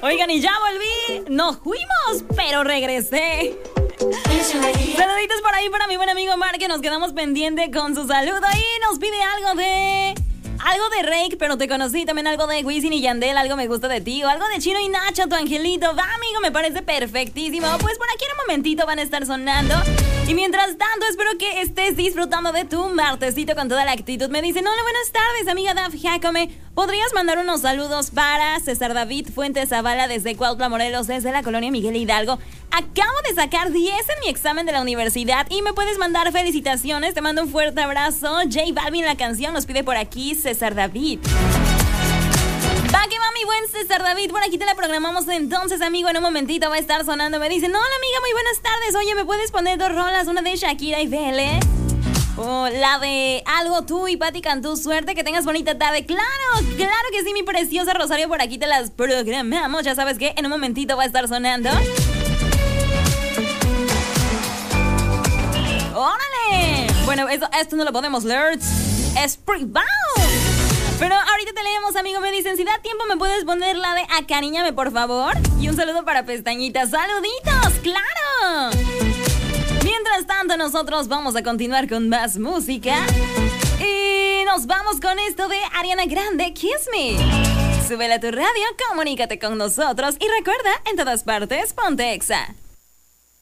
Oigan, y ya volví. Nos fuimos, pero regresé. Saluditos por ahí para mi buen amigo Mark, que nos quedamos pendiente con su saludo y nos pide algo de Rake, pero te conocí. También algo de Wisin y Yandel, algo me gusta de ti. O algo de Chino y Nacho, tu angelito. Va, amigo, me parece perfectísimo. Pues por aquí en un momentito van a estar sonando. Y mientras tanto, espero que estés disfrutando de tu martesito con toda la actitud. Me dicen, hola, buenas tardes, amiga Daf Jacome. ¿Podrías mandar unos saludos para César David Fuentes Zavala desde Cuautla, Morelos, desde la colonia Miguel Hidalgo? Acabo de sacar 10 en mi examen de la universidad y me puedes mandar felicitaciones. Te mando un fuerte abrazo. J Balvin, la canción, nos pide por aquí César David. Va que va, mi buen César David, por aquí te la programamos entonces, amigo, en un momentito va a estar sonando. Me dicen, hola amiga, muy buenas tardes. Oye, ¿me puedes poner 2 rolas? Una de Shakira y Vélez, o la de Algo Tú y Patti Cantú. Suerte, que tengas bonita tarde. Claro que sí, mi preciosa Rosario, por aquí te las programamos. Ya sabes que en un momentito va a estar sonando. ¡Órale! Bueno, esto no lo podemos leer, es privado. Pero ahorita te leemos, amigo. Me dicen, si da tiempo, ¿me puedes poner la de Acariñame, por favor? Y un saludo para Pestañita. ¡Saluditos! ¡Claro! Mientras tanto, nosotros vamos a continuar con más música. Y nos vamos con esto de Ariana Grande, Kiss Me. Súbela a tu radio, comunícate con nosotros. Y recuerda, en todas partes, ponte Exa.